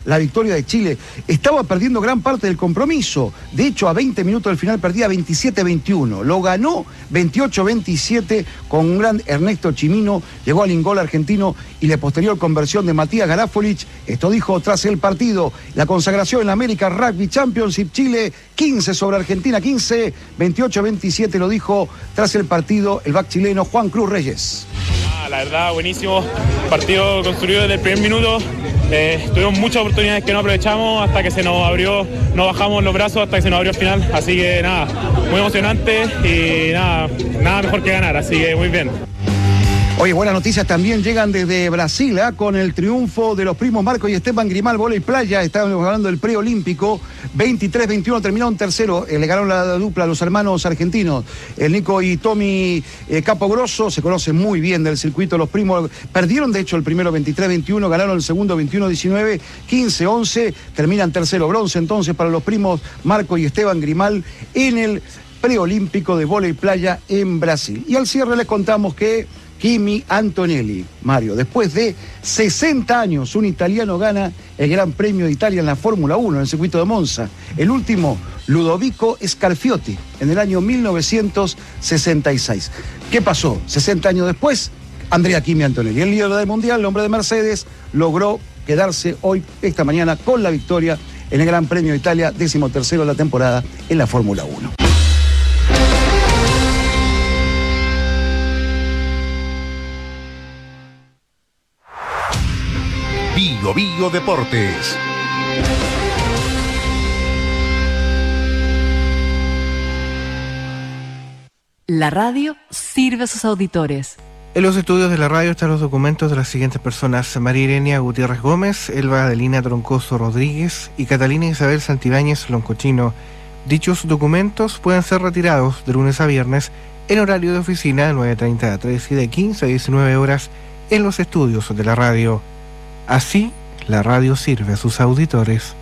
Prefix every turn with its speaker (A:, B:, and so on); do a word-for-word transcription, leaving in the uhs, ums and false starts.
A: la victoria de Chile. Estaba perdiendo gran parte del compromiso. De hecho, a veinte minutos del final perdía veintisiete veintiuno. Lo ganó veintiocho veintisiete con un gran Ernesto Chimino. Llegó al ingol argentino y la posterior conversión de Matías Garafolich. Esto dijo tras el partido. La consagración en la América Rugby Championship. Chile quince sobre Argentina quince. veintiocho veintisiete lo dijo tras el partido el back chileno Juan Cruz Reyes.
B: Ah, la verdad, buenísimo. Partido construido desde el primer minuto. Eh, tuvimos muchas oportunidades que no aprovechamos hasta que se nos abrió, no bajamos los brazos hasta que se nos abrió el final. Así que nada, muy emocionante y nada, nada mejor que ganar. Así que muy bien.
A: Oye, buenas noticias también llegan desde Brasil, ¿eh? Con el triunfo de los primos Marco y Esteban Grimal, vóley playa. Estábamos hablando del preolímpico. veintitrés veintiuno terminaron tercero. Eh, le ganaron la dupla a los hermanos argentinos. El Nico y Tommy eh, Capogrosso se conocen muy bien del circuito. Los primos perdieron, de hecho, el primero veintitrés veintiuno, ganaron el segundo veintiuno diecinueve, quince once. Terminan tercero. Bronce entonces para los primos Marco y Esteban Grimal en el preolímpico de vóley playa en Brasil. Y al cierre les contamos que Kimi Antonelli, Mario, después de sesenta años, un italiano gana el Gran Premio de Italia en la Fórmula uno, en el circuito de Monza. El último, Ludovico Scarfiotti, en el año mil novecientos sesenta y seis. ¿Qué pasó? sesenta años después, Andrea Kimi Antonelli, el líder del Mundial, el hombre de Mercedes, logró quedarse hoy, esta mañana, con la victoria en el Gran Premio de Italia, décimo tercero de la temporada en la Fórmula uno.
C: Bio Bio Deportes.
D: La radio sirve a sus auditores.
E: En los estudios de la radio están los documentos de las siguientes personas: María Irenia Gutiérrez Gómez, Elba Adelina Troncoso Rodríguez y Catalina Isabel Santibáñez Loncochino. Dichos documentos pueden ser retirados de lunes a viernes en horario de oficina de nueve treinta a tres y de quince a diecinueve horas en los estudios de la radio. Así, la radio sirve a sus auditores.